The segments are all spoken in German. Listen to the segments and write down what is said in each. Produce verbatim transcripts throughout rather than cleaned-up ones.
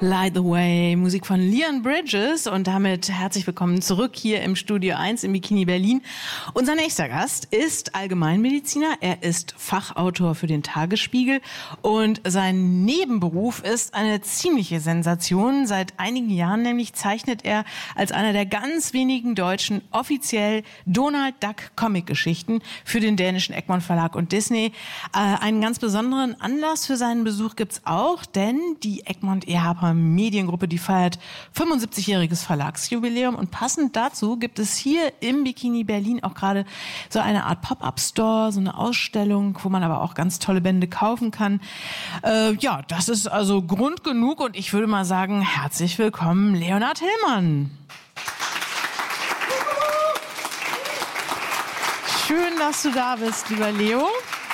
Light the Way, Musik von Leon Bridges und damit herzlich willkommen zurück hier im Studio eins im Bikini Berlin. Unser nächster Gast ist Allgemeinmediziner, er ist Fachautor für den Tagesspiegel und sein Nebenberuf ist eine ziemliche Sensation. Seit einigen Jahren nämlich zeichnet er als einer der ganz wenigen Deutschen offiziell Donald Duck Comic-Geschichten für den dänischen Egmont Verlag und Disney. Äh, einen ganz besonderen Anlass für seinen Besuch gibt's auch, denn die Egmont Ehrharper Mediengruppe, die feiert fünfundsiebzigjähriges Verlagsjubiläum und passend dazu gibt es hier im Bikini Berlin auch gerade so eine Art Pop-up-Store, so eine Ausstellung, wo man aber auch ganz tolle Bände kaufen kann. Äh, ja, das ist also Grund genug und ich würde mal sagen, herzlich willkommen, Leonhard Hillmann. Schön, dass du da bist, lieber Leo.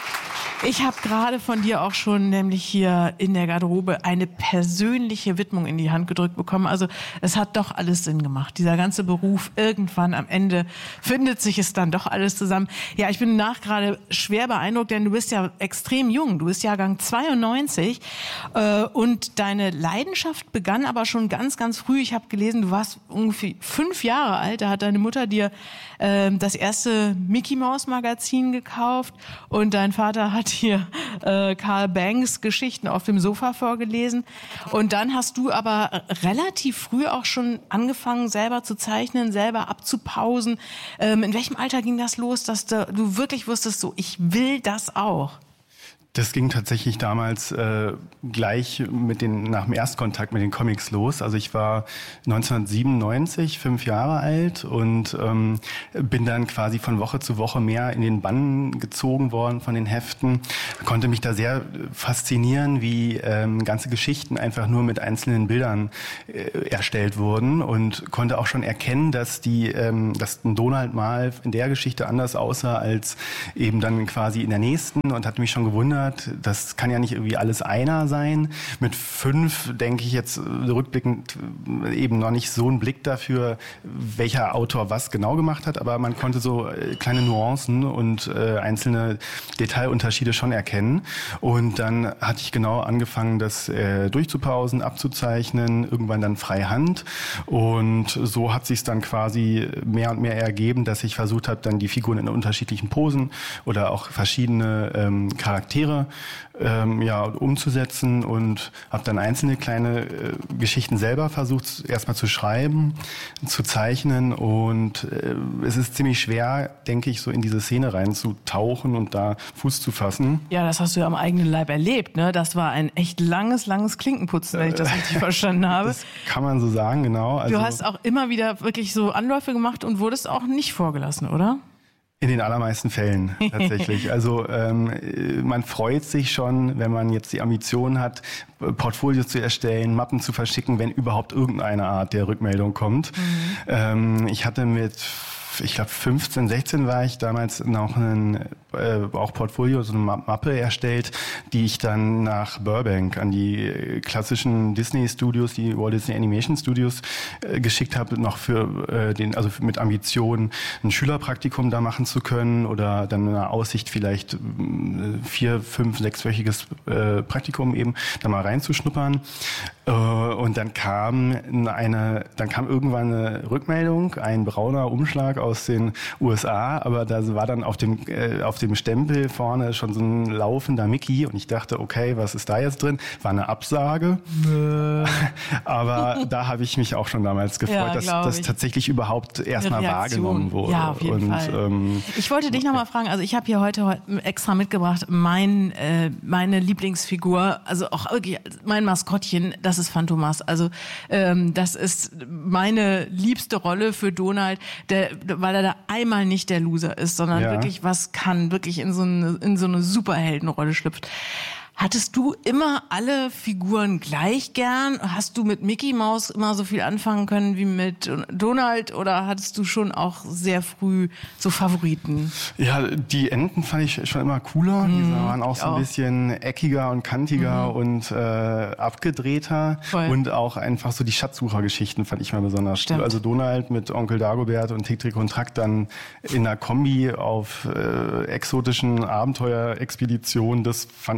Ich habe gerade von dir auch schon nämlich hier in der Garderobe eine persönliche Widmung in die Hand gedrückt bekommen. Also es hat doch alles Sinn gemacht. Dieser ganze Beruf, irgendwann am Ende findet sich es dann doch alles zusammen. Ja, ich bin nach gerade schwer beeindruckt, denn du bist ja extrem jung. Du bist Jahrgang zweiundneunzig äh, und deine Leidenschaft begann aber schon ganz, ganz früh. Ich habe gelesen, du warst ungefähr fünf Jahre alt. Da hat deine Mutter dir äh, das erste Mickey Maus Magazin gekauft und dein Vater hat hier äh, Carl Banks Geschichten auf dem Sofa vorgelesen. Und dann hast du aber relativ früh auch schon angefangen, selber zu zeichnen, selber abzupausen. Ähm, in welchem Alter ging das los, dass du, du wirklich wusstest, so, ich will das auch? Das ging tatsächlich damals äh, gleich mit den, nach dem Erstkontakt mit den Comics los. Also ich war neunzehnhundertsiebenundneunzig, fünf Jahre alt und ähm, bin dann quasi von Woche zu Woche mehr in den Bann gezogen worden von den Heften. Konnte mich da sehr faszinieren, wie ähm, ganze Geschichten einfach nur mit einzelnen Bildern äh, erstellt wurden und konnte auch schon erkennen, dass die, ähm, dass ein Donald mal in der Geschichte anders aussah als eben dann quasi in der nächsten und hatte mich schon gewundert. Das kann ja nicht irgendwie alles einer sein. Mit fünf denke ich jetzt rückblickend eben noch nicht so einen Blick dafür, welcher Autor was genau gemacht hat, aber man konnte so kleine Nuancen und äh, einzelne Detailunterschiede schon erkennen. Und dann hatte ich genau angefangen, das äh, durchzupausen, abzuzeichnen, irgendwann dann freihand. Und so hat sich es dann quasi mehr und mehr ergeben, dass ich versucht habe, dann die Figuren in unterschiedlichen Posen oder auch verschiedene ähm, Charaktere ähm, ja, umzusetzen und habe dann einzelne kleine äh, Geschichten selber versucht erstmal zu schreiben, zu zeichnen und äh, es ist ziemlich schwer, denke ich, so in diese Szene reinzutauchen und da Fuß zu fassen. Ja, das hast du ja am eigenen Leib erlebt, ne? Das war ein echt langes, langes Klinkenputzen, wenn ich das richtig verstanden habe. Das kann man so sagen, genau. Also, du hast auch immer wieder wirklich so Anläufe gemacht und wurdest auch nicht vorgelassen, oder? In den allermeisten Fällen tatsächlich. Also ähm, man freut sich schon, wenn man jetzt die Ambition hat, Portfolios zu erstellen, Mappen zu verschicken, wenn überhaupt irgendeine Art der Rückmeldung kommt. Mhm. Ähm, ich hatte mit ich glaube fünfzehn, sechzehn war ich damals noch ein äh, auch Portfolio, so eine Mappe erstellt, die ich dann nach Burbank an die klassischen Disney Studios, die Walt Disney Animation Studios äh, geschickt habe, noch für äh, den, also mit Ambition ein Schülerpraktikum da machen zu können oder dann eine Aussicht vielleicht äh, vier, fünf, sechswöchiges äh, Praktikum eben da mal reinzuschnuppern. Äh, und dann kam eine, dann kam irgendwann eine Rückmeldung, ein brauner Umschlag aus den U S A, aber da war dann auf dem äh, auf dem Stempel vorne schon so ein laufender Mickey und ich dachte, okay, was ist da jetzt drin? War eine Absage. Aber da habe ich mich auch schon damals gefreut, ja, dass das tatsächlich überhaupt erstmal wahrgenommen wurde. Ja, auf jeden und, Fall. Ähm, ich wollte dich nochmal fragen, also ich habe hier heute extra mitgebracht, mein, äh, meine Lieblingsfigur, also auch wirklich mein Maskottchen, das ist Phantomas. Also ähm, das ist meine liebste Rolle für Donald, der, weil er da einmal nicht der Loser ist, sondern ja. wirklich was kann, wirklich in so eine, in so eine Superheldenrolle schlüpft. Hattest du immer alle Figuren gleich gern? Hast du mit Mickey Maus immer so viel anfangen können wie mit Donald oder hattest du schon auch sehr früh so Favoriten? Ja, die Enten fand ich schon immer cooler. Mm, die waren auch so ein auch. bisschen eckiger und kantiger mm. und äh, abgedrehter. Voll. Und auch einfach so die Schatzsuchergeschichten fand ich mal besonders cool. Also Donald mit Onkel Dagobert und Tick, Trick und Track dann in einer Kombi auf äh, exotischen Abenteuerexpeditionen, das fand ich immer am besten.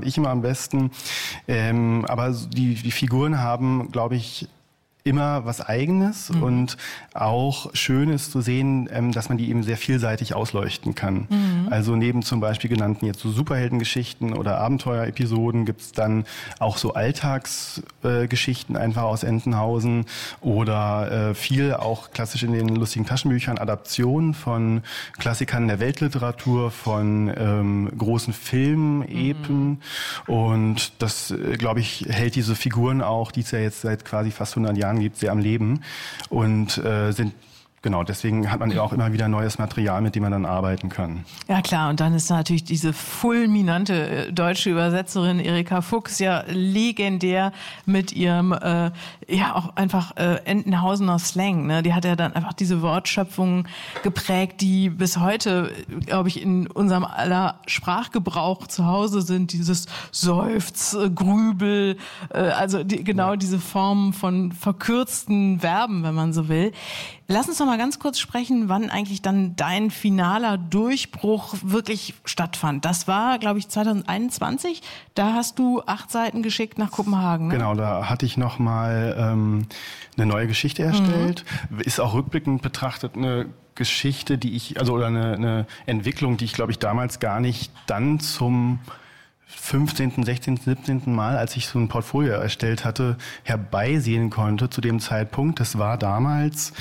besten. Ähm, aber die, die Figuren haben, glaube ich, immer was Eigenes mhm. und auch schön ist zu sehen, dass man die eben sehr vielseitig ausleuchten kann. Mhm. Also neben zum Beispiel genannten jetzt so Superheldengeschichten oder Abenteuerepisoden gibt es dann auch so Alltagsgeschichten einfach aus Entenhausen oder viel auch klassisch in den lustigen Taschenbüchern Adaptionen von Klassikern der Weltliteratur, von ähm, großen Filmen, Epen mhm. und das, glaube ich, hält diese Figuren auch, die es ja jetzt seit quasi fast hundert Jahren gibt, sehr am Leben und äh, sind Genau, deswegen hat man ja auch immer wieder neues Material, mit dem man dann arbeiten kann. Ja klar, und dann ist natürlich diese fulminante deutsche Übersetzerin Erika Fuchs ja legendär mit ihrem, äh, ja auch einfach äh, Entenhausener Slang. Ne? Die hat ja dann einfach diese Wortschöpfungen geprägt, die bis heute, glaube ich, in unserem aller Sprachgebrauch zu Hause sind. Dieses Seufz, Grübel, äh, also die, genau ja. diese Formen von verkürzten Verben, wenn man so will. Lass uns noch mal ganz kurz sprechen, wann eigentlich dann dein finaler Durchbruch wirklich stattfand. Das war, glaube ich, zwanzig einundzwanzig. Da hast du acht Seiten geschickt nach Kopenhagen. Ne? Genau, da hatte ich noch mal ähm, eine neue Geschichte erstellt. Mhm. Ist auch rückblickend betrachtet eine Geschichte, die ich, also oder eine, eine Entwicklung, die ich, glaube ich, damals gar nicht dann zum fünfzehnten, sechzehnten, siebzehnten Mal, als ich so ein Portfolio erstellt hatte, herbeisehen konnte zu dem Zeitpunkt. Das war damals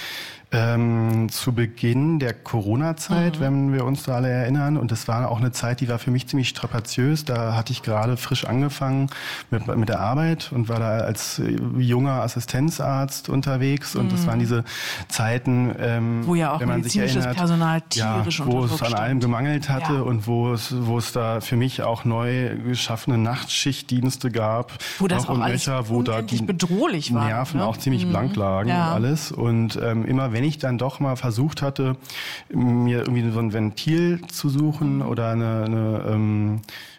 ähm, zu Beginn der Corona-Zeit, mhm. wenn wir uns da alle erinnern. Und das war auch eine Zeit, die war für mich ziemlich strapaziös. Da hatte ich gerade frisch angefangen mit, mit der Arbeit und war da als junger Assistenzarzt unterwegs. Und mhm. das waren diese Zeiten, ähm, wo ja auch wenn man sich medizinisches erinnert, Personal tierisch ja, unter wo Druck es an stand. allem gemangelt hatte Ja. und wo es, wo es da für mich auch neu geschaffene Nachtschichtdienste gab. Wo das auch alles Nöcher, wo da die bedrohlich war. Nerven ne? auch ziemlich mhm. blank lagen ja. und alles. Und ähm, immer wenn ich dann doch mal versucht hatte, mir irgendwie so ein Ventil zu suchen oder eine, eine ähm,